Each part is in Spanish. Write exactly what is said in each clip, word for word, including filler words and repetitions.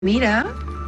Mira,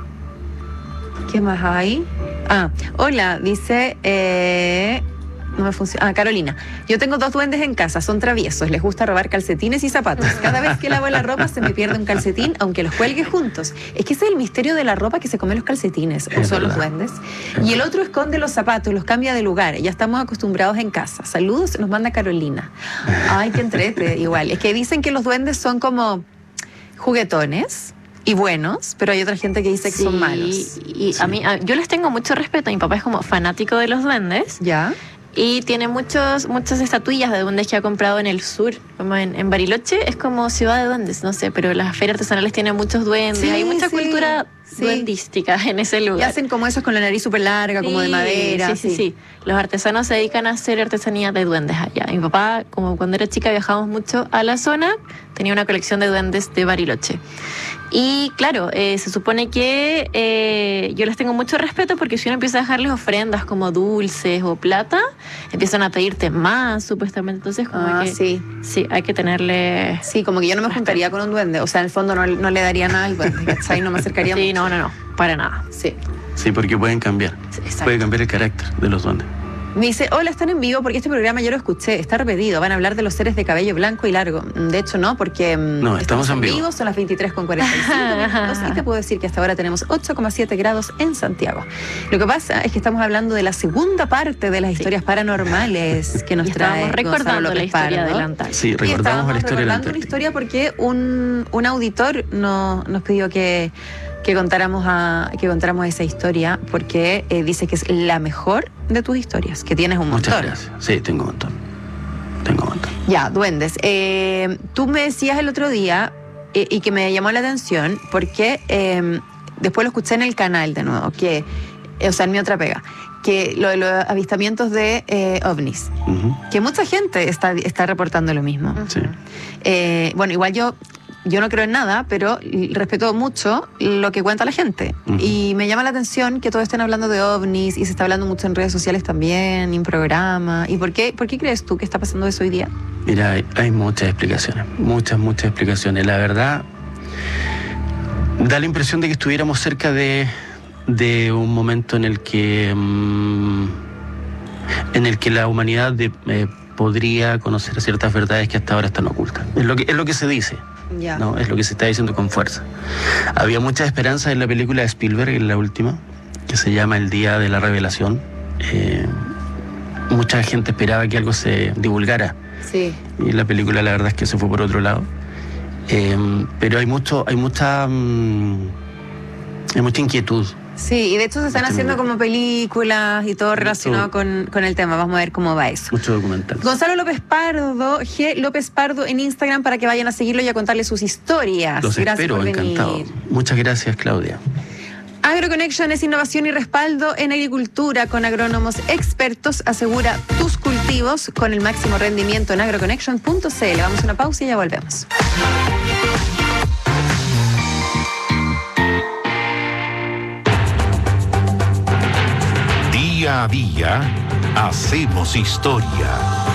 ¿qué más hay? Ah, hola, dice, eh, no me funciona. Ah, Carolina, yo tengo dos duendes en casa, son traviesos, les gusta robar calcetines y zapatos. Cada vez que lavo la ropa se me pierde un calcetín, aunque los cuelgue juntos. Es que ese es el misterio de la ropa, que se comen los calcetines, o Es son los verdad. duendes. Y el otro esconde los zapatos, los cambia de lugar. Ya estamos acostumbrados en casa. Saludos, nos manda Carolina. Ay, qué entrete, igual. Es que dicen que los duendes son como juguetones y buenos, pero hay otra gente que dice que Sí, son malos. Y a mí, a- yo les tengo mucho respeto. Mi papá es como fanático de los duendes ¿Ya? y tiene muchos, muchas estatuillas de duendes que ha comprado en el sur, como en, en Bariloche. Es como ciudad de duendes, no sé, pero las ferias artesanales tienen muchos duendes. Sí, Hay mucha sí, cultura sí. duendística en ese lugar. Y hacen como esos con la nariz súper larga, como de Sí, madera. Sí, sí, sí. Los artesanos se dedican a hacer artesanía de duendes allá. Mi papá, como cuando era chica viajábamos mucho a la zona, tenía una colección de duendes de Bariloche. Y claro, eh, se supone que eh, yo les tengo mucho respeto, porque si uno empieza a dejarles ofrendas como dulces o plata, empiezan a pedirte más, supuestamente. Entonces, como Ah, que sí. sí, hay que tenerle... Sí, como que yo no me juntaría con un duende. O sea, en el fondo no, no le daría nada al duende, ¿cachai? No me acercaría Sí, mucho. no, no, no, para nada. Sí. Sí, porque pueden cambiar. Sí, exacto. Puede cambiar el carácter de los duendes. Me dice, hola, están en vivo porque este programa yo lo escuché, está repetido, van a hablar de los seres de cabello blanco y largo. De hecho, no, porque mm, No, estamos en vivo. son las veintitrés con cuarenta y cinco minutos y te puedo decir que hasta ahora tenemos ocho coma siete grados en Santiago. Lo que pasa es que estamos hablando de la segunda parte de las Sí. historias paranormales que nos Y trae estábamos Gonzalo recordando la López historia Pardo. de la Antártida. Sí, Y recordamos estábamos la historia de la recordando una Antártida. historia porque un, un auditor no- nos pidió que, que, contáramos a, que contáramos esa historia, porque eh, dice que es la mejor de tus historias, que tienes un Muchas montón. gracias. Sí, tengo un montón. Tengo un montón. Ya, duendes. Eh, tú me decías el otro día, eh, y que me llamó la atención, porque eh, después lo escuché en el canal de nuevo, que, eh, o sea, en mi otra pega, que lo de los avistamientos de eh, ovnis, Ujú. que mucha gente está, está reportando lo mismo. Sí. Eh, bueno, igual yo, yo no creo en nada, pero respeto mucho lo que cuenta la gente. Ujú. Y me llama la atención que todos estén hablando de ovnis, y se está hablando mucho en redes sociales también, en programa. ¿Y por qué, por qué crees tú que está pasando eso hoy día? Mira, hay, hay muchas explicaciones. Muchas, muchas explicaciones. La verdad, da la impresión de que estuviéramos cerca de, de un momento en el que. mm, en el que la humanidad de- eh, podría conocer ciertas verdades que hasta ahora están ocultas. Es lo que, es lo que se dice. Ya. No, es lo que se está diciendo con fuerza. Había mucha esperanza en la película de Spielberg, en la última, que se llama El Día de la Revelación. Eh, mucha gente esperaba que algo se divulgara, Sí. y la película la verdad es que se fue por otro lado. Eh, pero hay mucho, hay mucha, mm, hay mucha inquietud. Sí, y de hecho se están Este haciendo mundo. como películas y todo relacionado con, con el tema. Vamos a ver cómo va eso. Mucho documental. Gonzalo López Pardo, G. López Pardo en Instagram, para que vayan a seguirlo y a contarle sus historias. Los Gracias espero, por venir. encantado. Muchas gracias, Claudia. AgroConnection es innovación y respaldo en agricultura con agrónomos expertos. Asegura tus cultivos con el máximo rendimiento en agroconnection punto c l. Vamos a una pausa y ya volvemos. Día a día hacemos historia.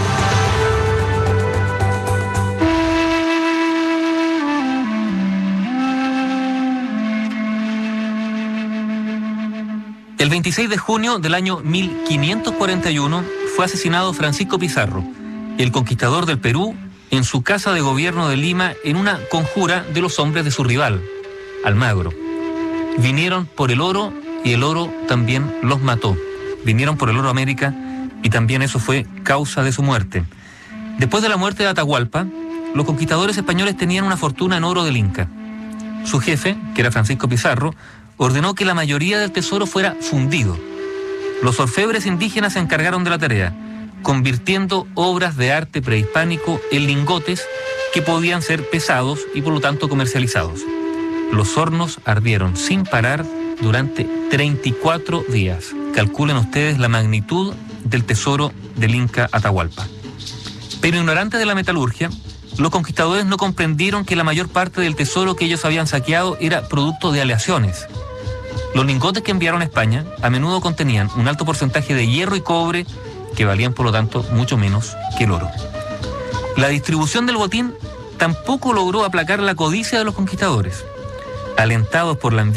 El veintiséis de junio del año mil quinientos cuarenta y uno fue asesinado Francisco Pizarro, el conquistador del Perú, en su casa de gobierno de Lima, en una conjura de los hombres de su rival, Almagro. Vinieron por el oro y el oro también los mató. Vinieron por el oro a América y también eso fue causa de su muerte. Después de la muerte de Atahualpa, los conquistadores españoles tenían una fortuna en oro del Inca. Su jefe, que era Francisco Pizarro, ordenó que la mayoría del tesoro fuera fundido. Los orfebres indígenas se encargaron de la tarea, convirtiendo obras de arte prehispánico en lingotes que podían ser pesados y por lo tanto comercializados. Los hornos ardieron sin parar durante treinta y cuatro días. Calculen ustedes la magnitud del tesoro del Inca Atahualpa. Pero ignorantes de la metalurgia, los conquistadores no comprendieron que la mayor parte del tesoro que ellos habían saqueado era producto de aleaciones. Los lingotes que enviaron a España a menudo contenían un alto porcentaje de hierro y cobre, que valían por lo tanto mucho menos que el oro. La distribución del botín tampoco logró aplacar la codicia de los conquistadores. alentados por la